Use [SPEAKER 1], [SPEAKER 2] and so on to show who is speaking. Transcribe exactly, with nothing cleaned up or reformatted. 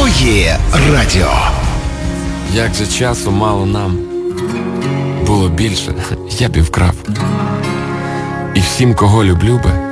[SPEAKER 1] Твоє радіо.
[SPEAKER 2] Як же часу мало нам. Було більше, я б і вкрав. І всім, кого люблю би,